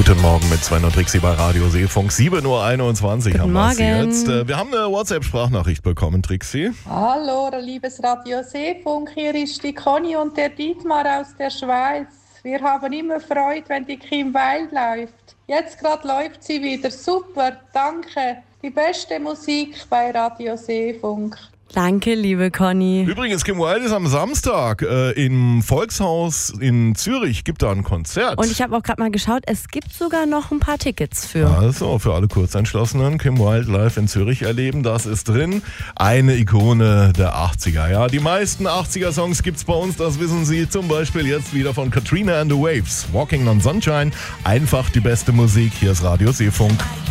Guten Morgen mit Sven und Trixi bei Radio Seefunk. 7.21 Uhr haben wir es jetzt. Wir haben eine WhatsApp-Sprachnachricht bekommen, Trixi. Hallo, liebes Radio Seefunk, hier ist die Conny und der Dietmar aus der Schweiz. Wir haben immer Freude, wenn die Kim Weil läuft. Jetzt gerade läuft sie wieder. Super, danke. Die beste Musik bei Radio Seefunk. Danke, liebe Conny. Übrigens, Kim Wilde ist am Samstag im Volkshaus in Zürich, gibt da ein Konzert. Und ich habe auch gerade mal geschaut, es gibt sogar noch ein paar Tickets für. Also, für alle Kurzentschlossenen, Kim Wilde live in Zürich erleben, das ist drin. Eine Ikone der 80er. Ja, die meisten 80er-Songs gibt's bei uns, das wissen Sie. Zum Beispiel jetzt wieder von Katrina and the Waves. Walking on Sunshine. Einfach die beste Musik. Hier ist Radio Seefunk.